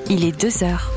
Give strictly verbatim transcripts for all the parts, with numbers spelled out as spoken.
Il est deux heures.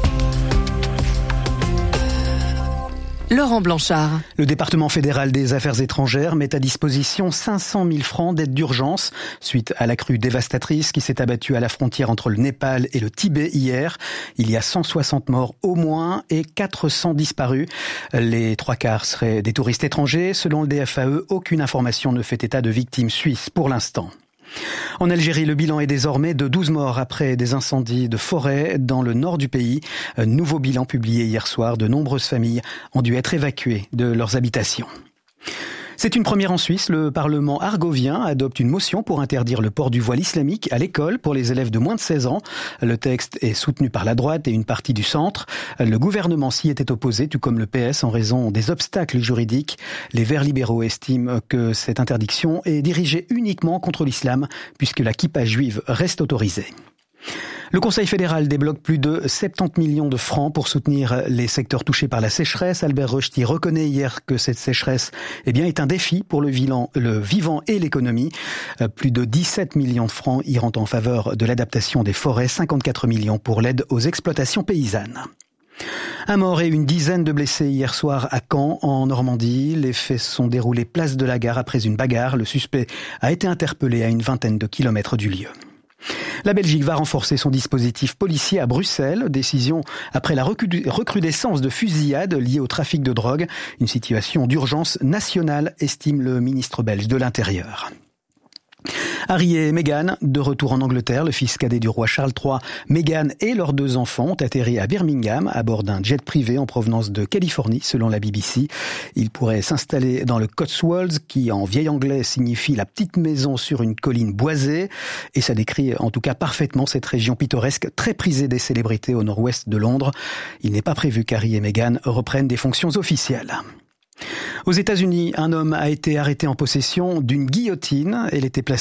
Laurent Blanchard. Le département fédéral des affaires étrangères met à disposition cinq cent mille francs d'aide d'urgence suite à la crue dévastatrice qui s'est abattue à la frontière entre le Népal et le Tibet hier. Il y a cent soixante morts au moins et quatre cents disparus. Les trois quarts seraient des touristes étrangers. Selon le D F A E, aucune information ne fait état de victimes suisses pour l'instant. En Algérie, le bilan est désormais de douze morts après des incendies de forêt dans le nord du pays. Un nouveau bilan publié hier soir. De nombreuses familles ont dû être évacuées de leurs habitations. C'est une première en Suisse. Le Parlement argovien adopte une motion pour interdire le port du voile islamique à l'école pour les élèves de moins de seize ans. Le texte est soutenu par la droite et une partie du centre. Le gouvernement s'y était opposé, tout comme le P S, en raison des obstacles juridiques. Les Verts libéraux estiment que cette interdiction est dirigée uniquement contre l'islam, puisque la kippa juive reste autorisée. Le Conseil fédéral débloque plus de soixante-dix millions de francs pour soutenir les secteurs touchés par la sécheresse. Albert Rochety reconnaît hier que cette sécheresse eh bien, est un défi pour le vivant, le vivant et l'économie. Plus de dix-sept millions de francs iront en faveur de l'adaptation des forêts, cinquante-quatre millions pour l'aide aux exploitations paysannes. Un mort et une dizaine de blessés hier soir à Caen, en Normandie. Les faits se sont déroulés place de la Gare après une bagarre. Le suspect a été interpellé à une vingtaine de kilomètres du lieu. La Belgique va renforcer son dispositif policier à Bruxelles. Décision après la recrudescence de fusillades liées au trafic de drogue. Une situation d'urgence nationale, estime le ministre belge de l'Intérieur. Harry et Meghan, de retour en Angleterre, le fils cadet du roi Charles trois, Meghan et leurs deux enfants ont atterri à Birmingham à bord d'un jet privé en provenance de Californie, selon la B B C. Ils pourraient s'installer dans le Cotswolds, qui en vieil anglais signifie la petite maison sur une colline boisée. Et ça décrit en tout cas parfaitement cette région pittoresque très prisée des célébrités au nord-ouest de Londres. Il n'est pas prévu qu'Harry et Meghan reprennent des fonctions officielles. Aux États-Unis, un homme a été arrêté en possession d'une guillotine. Elle était placée